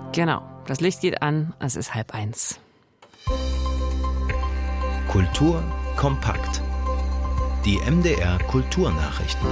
Genau, das Licht geht an, es ist 12:30. Kultur kompakt. Die MDR Kulturnachrichten.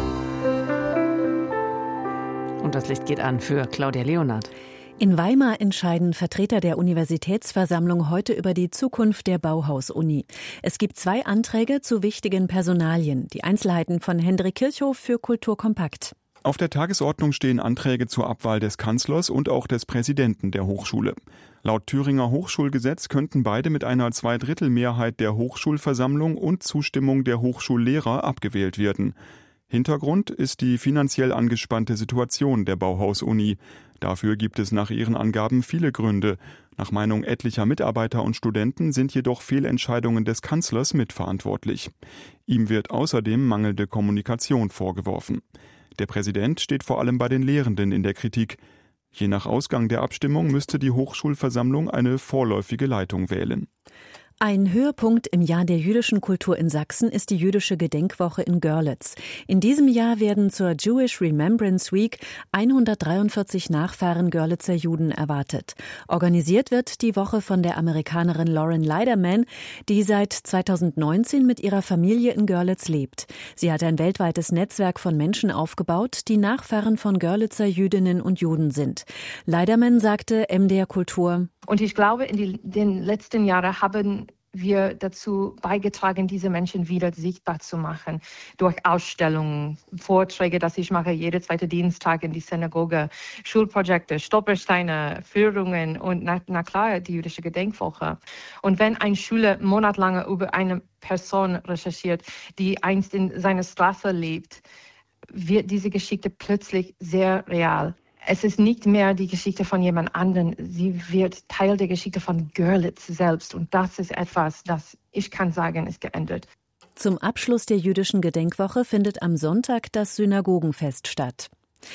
Und das Licht geht an für Claudia Leonhardt. In Weimar entscheiden Vertreter der Universitätsversammlung heute über die Zukunft der Bauhaus-Uni. Es gibt 2 Anträge zu wichtigen Personalien. Die Einzelheiten von Hendrik Kirchhoff für Kultur kompakt. Auf der Tagesordnung stehen Anträge zur Abwahl des Kanzlers und auch des Präsidenten der Hochschule. Laut Thüringer Hochschulgesetz könnten beide mit einer 2/3 der Hochschulversammlung und Zustimmung der Hochschullehrer abgewählt werden. Hintergrund ist die finanziell angespannte Situation der Bauhaus-Uni. Dafür gibt es nach ihren Angaben viele Gründe. Nach Meinung etlicher Mitarbeiter und Studenten sind jedoch Fehlentscheidungen des Kanzlers mitverantwortlich. Ihm wird außerdem mangelnde Kommunikation vorgeworfen. Der Präsident steht vor allem bei den Lehrenden in der Kritik. Je nach Ausgang der Abstimmung müsste die Hochschulversammlung eine vorläufige Leitung wählen. Ein Höhepunkt im Jahr der jüdischen Kultur in Sachsen ist die jüdische Gedenkwoche in Görlitz. In diesem Jahr werden zur Jewish Remembrance Week 143 Nachfahren Görlitzer Juden erwartet. Organisiert wird die Woche von der Amerikanerin Lauren Leiderman, die seit 2019 mit ihrer Familie in Görlitz lebt. Sie hat ein weltweites Netzwerk von Menschen aufgebaut, die Nachfahren von Görlitzer Jüdinnen und Juden sind. Leiderman sagte MDR Kultur: Und ich glaube, in den letzten Jahren haben wir dazu beigetragen, diese Menschen wieder sichtbar zu machen. Durch Ausstellungen, Vorträge, das ich mache jeden zweiten Dienstag in die Synagoge, Schulprojekte, Stolpersteine, Führungen und na klar, die jüdische Gedenkwoche. Und wenn ein Schüler monatelang über eine Person recherchiert, die einst in seiner Straße lebt, wird diese Geschichte plötzlich sehr real. Es ist nicht mehr die Geschichte von jemand anderem, sie wird Teil der Geschichte von Görlitz selbst. Und das ist etwas, das ich kann sagen, ist geändert. Zum Abschluss der jüdischen Gedenkwoche findet am Sonntag das Synagogenfest statt.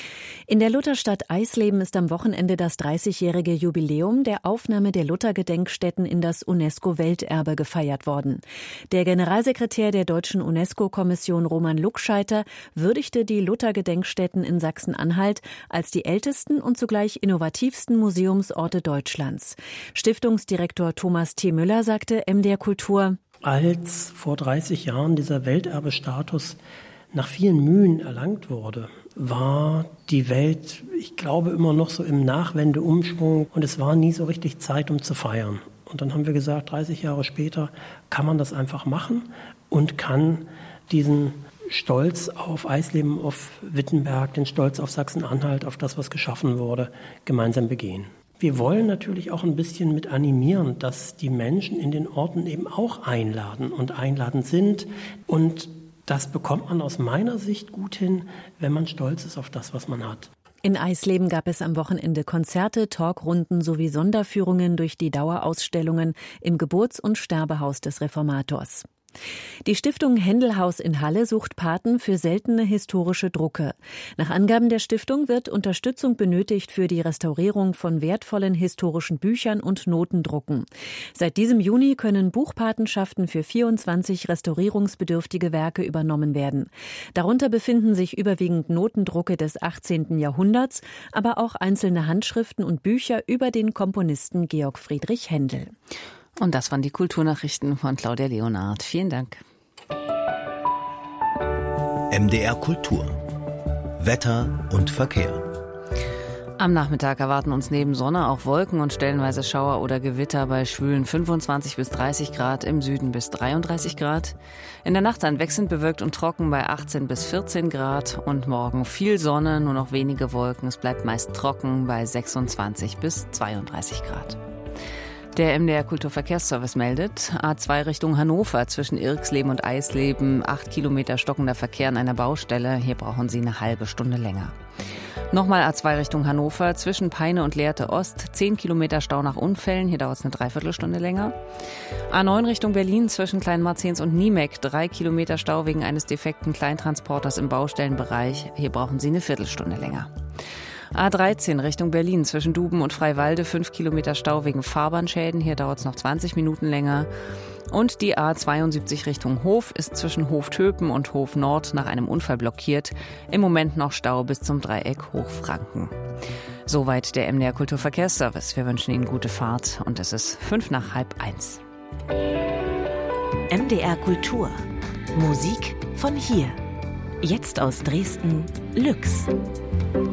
In der Lutherstadt Eisleben ist am Wochenende das 30-jährige Jubiläum der Aufnahme der Luthergedenkstätten in das UNESCO-Welterbe gefeiert worden. Der Generalsekretär der Deutschen UNESCO-Kommission Roman Luckscheiter würdigte die Luthergedenkstätten in Sachsen-Anhalt als die ältesten und zugleich innovativsten Museumsorte Deutschlands. Stiftungsdirektor Thomas T. Müller sagte MDR Kultur: Als vor 30 Jahren dieser Welterbestatus nach vielen Mühen erlangt wurde, war die Welt, ich glaube, immer noch so im Nachwendeumschwung und es war nie so richtig Zeit, um zu feiern. Und dann haben wir gesagt, 30 Jahre später kann man das einfach machen und kann diesen Stolz auf Eisleben, auf Wittenberg, den Stolz auf Sachsen-Anhalt, auf das, was geschaffen wurde, gemeinsam begehen. Wir wollen natürlich auch ein bisschen mit animieren, dass die Menschen in den Orten eben auch einladen und einladend sind. Und das bekommt man aus meiner Sicht gut hin, wenn man stolz ist auf das, was man hat. In Eisleben gab es am Wochenende Konzerte, Talkrunden sowie Sonderführungen durch die Dauerausstellungen im Geburts- und Sterbehaus des Reformators. Die Stiftung Händelhaus in Halle sucht Paten für seltene historische Drucke. Nach Angaben der Stiftung wird Unterstützung benötigt für die Restaurierung von wertvollen historischen Büchern und Notendrucken. Seit diesem Juni können Buchpatenschaften für 24 restaurierungsbedürftige Werke übernommen werden. Darunter befinden sich überwiegend Notendrucke des 18. Jahrhunderts, aber auch einzelne Handschriften und Bücher über den Komponisten Georg Friedrich Händel. Und das waren die Kulturnachrichten von Claudia Leonhardt. Vielen Dank. MDR Kultur. Wetter und Verkehr. Am Nachmittag erwarten uns neben Sonne auch Wolken und stellenweise Schauer oder Gewitter bei schwülen 25 bis 30 Grad, im Süden bis 33 Grad. In der Nacht dann wechselnd bewölkt und trocken bei 18 bis 14 Grad und morgen viel Sonne, nur noch wenige Wolken. Es bleibt meist trocken bei 26 bis 32 Grad. Der MDR Kulturverkehrsservice meldet, A2 Richtung Hannover zwischen Irxleben und Eisleben, 8 Kilometer stockender Verkehr an einer Baustelle. Hier brauchen Sie eine halbe Stunde länger. Nochmal A2 Richtung Hannover zwischen Peine und Lehrte Ost, 10 Kilometer Stau nach Unfällen. Hier dauert es eine Dreiviertelstunde länger. A9 Richtung Berlin zwischen Kleinmarzens und Niemek, 3 Kilometer Stau wegen eines defekten Kleintransporters im Baustellenbereich. Hier brauchen Sie eine Viertelstunde länger. A13 Richtung Berlin zwischen Duben und Freiwalde, 5 Kilometer Stau wegen Fahrbahnschäden. Hier dauert es noch 20 Minuten länger. Und die A72 Richtung Hof ist zwischen Hof-Töpen und Hof-Nord nach einem Unfall blockiert. Im Moment noch Stau bis zum Dreieck Hochfranken. Soweit der MDR Kulturverkehrsservice. Wir wünschen Ihnen gute Fahrt und es ist 1:05. MDR Kultur. Musik von hier. Jetzt aus Dresden, Lüx.